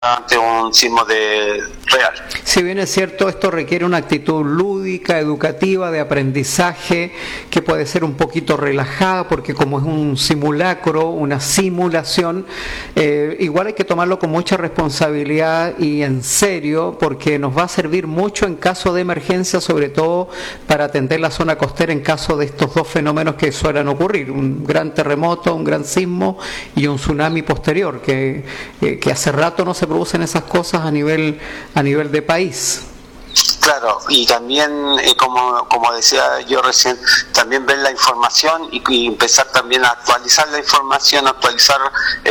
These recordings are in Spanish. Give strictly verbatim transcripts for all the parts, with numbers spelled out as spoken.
ante un sismo de real. Si bien es cierto, esto requiere una actitud lúdica, educativa, de aprendizaje, que puede ser un poquito relajada, porque como es un simulacro, una simulación, eh, igual hay que tomarlo con mucha responsabilidad y en serio, porque nos va a servir mucho en caso de emergencia, sobre todo para atender la zona costera en caso de estos dos fenómenos que suelen ocurrir, un gran terremoto, un gran sismo y un tsunami posterior, que, eh, que hace rato no se producen esas cosas a nivel a nivel de país. Claro, y también, eh, como, como decía yo recién, también ver la información y, y empezar también a actualizar la información, actualizar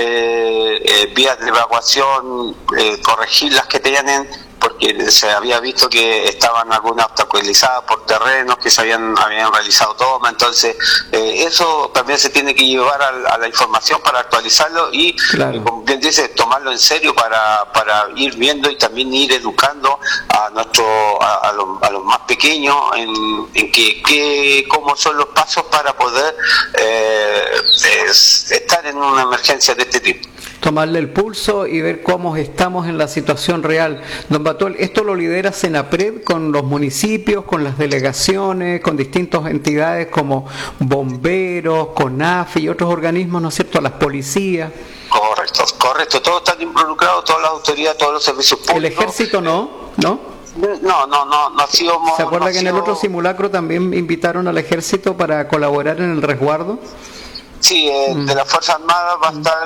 eh, eh, vías de evacuación, eh, corregir las que tienen, porque se había visto que estaban algunas obstaculizadas por terrenos que se habían, habían realizado tomas, entonces eh, eso también se tiene que llevar a, a la información para actualizarlo y, claro, eh, como bien dice, tomarlo en serio para, para ir viendo y también ir educando a nuestro a, a, los, a los más pequeños en, en que, que cómo son los pasos para poder eh, es, estar en una emergencia de este tipo. Tomarle el pulso y ver cómo estamos en la situación real. Don Batuel, ¿esto lo lidera Senapred con los municipios, con las delegaciones, con distintas entidades como bomberos, CONAF y otros organismos, ¿no es cierto?, las policías? Correcto, correcto, todos están involucrados, todas las autoridades, todos los servicios públicos. ¿El ejército no? ¿No? No, no, no, no ha sido... ¿Se acuerda no que en el otro simulacro también invitaron al ejército para colaborar en el resguardo? Sí, eh, mm. de las Fuerzas Armadas va a estar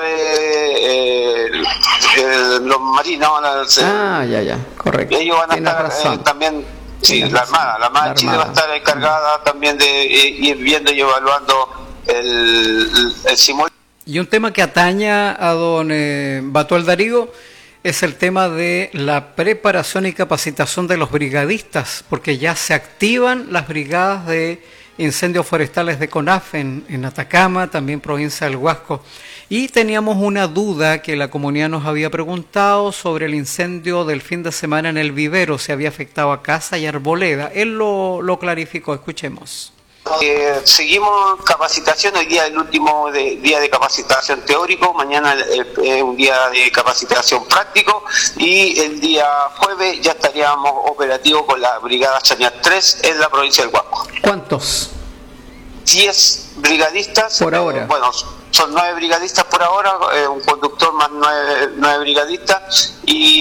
eh, eh, eh, los marinos. Ah, ya, ya, correcto. Ellos van a Tienes estar eh, también, sí, la Armada, la Armada de Chile va a estar encargada mm. también de eh, ir viendo y evaluando el, el, el simulacro. Y un tema que ataña a don eh, Batuel Darigo es el tema de la preparación y capacitación de los brigadistas, porque ya se activan las brigadas de incendios forestales de CONAF en, en Atacama, también provincia del Huasco. Y teníamos una duda que la comunidad nos había preguntado sobre el incendio del fin de semana en el vivero, si había afectado a casa y arboleda. Él lo, lo clarificó, escuchemos. Eh, seguimos capacitación, hoy día es el último de, día de capacitación teórico, mañana es eh, un día de capacitación práctico y el día jueves ya estaríamos operativos con la brigada Chañar tres en la provincia del Huasco. ¿Cuántos? diez brigadistas. Por ahora. Eh, bueno, son nueve brigadistas por ahora, eh, un conductor más nueve, nueve brigadistas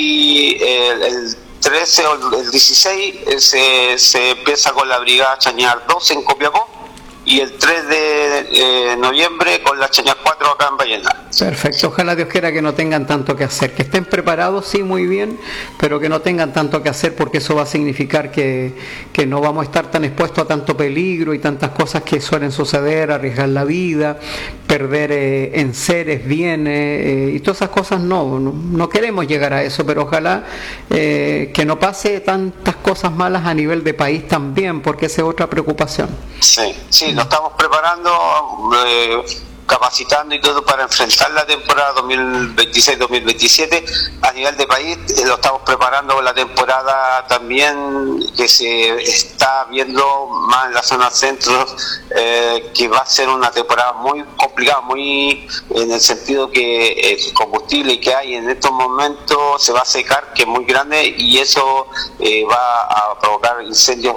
y eh, el trece o el dieciséis eh, se, se empieza con la brigada Chañar dos en Copiapó y el tres de eh, noviembre con la Chañar cuatro acá en Vallenar. Perfecto, ojalá Dios quiera que no tengan tanto que hacer, que estén preparados, sí, muy bien, pero que no tengan tanto que hacer, porque eso va a significar que, que no vamos a estar tan expuestos a tanto peligro y tantas cosas que suelen suceder, arriesgar la vida, perder eh, enseres, bienes, eh, y todas esas cosas no, no, no queremos llegar a eso, pero ojalá eh, que no pase tantas cosas malas a nivel de país también, porque esa es otra preocupación. Sí, sí, nos estamos preparando, eh, capacitando y todo para enfrentar la temporada dos mil veintiséis dos mil veintisiete a nivel de país. Eh, lo estamos preparando con la temporada también que se está viendo más en la zona centro, eh, que va a ser una temporada muy complicada, muy en el sentido que el combustible que hay en estos momentos se va a secar, que es muy grande, y eso eh, va a provocar incendios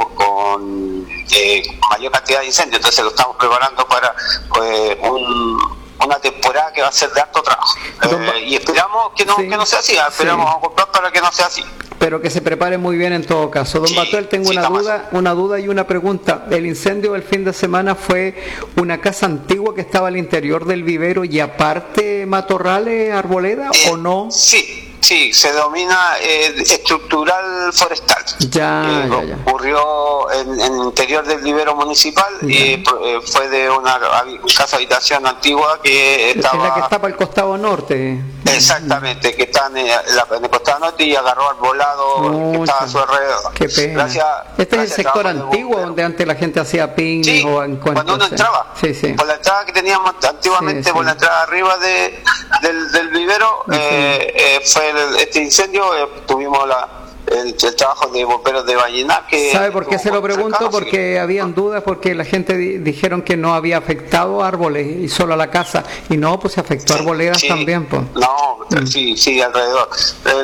con eh, mayor cantidad de incendios. Entonces lo estamos preparando para pues, un una temporada que va a ser de alto trabajo, eh, y esperamos que no, sí, que no sea así, esperamos sí. comprar para que no sea así, pero que se prepare muy bien en todo caso. Don sí, Batuel, tengo sí, una duda una duda y una pregunta. El incendio del fin de semana fue una casa antigua que estaba al interior del vivero y aparte matorrales, arboleda, eh, o no? Sí, sí, se denomina eh, estructural forestal. Ya, eh, ya, ya. Ocurrió en, en el interior del vivero municipal y eh, fue de una casa habitación antigua que estaba... Es la que está para el costado norte. Exactamente, que está en, la, en el costado norte y agarró al volado Mucha. que estaba a su alrededor. Qué pena. Gracias, este gracias es el sector antiguo donde antes la gente hacía picnic sí, o encuentros. Cuando uno entraba, sí, sí. por la entrada que teníamos antiguamente, sí, sí. por la entrada arriba de, del, del vivero, sí, eh, eh, fue el, este incendio, eh, tuvimos la el, el trabajo de bomberos de Vallenar. Que ¿Sabe por qué se lo pregunto? cercano, Porque que... habían dudas, porque la gente di dijeron que no había afectado árboles y solo a la casa, y no, pues se afectó sí, arboledas sí. también, pues. No, mm. sí, sí, alrededor.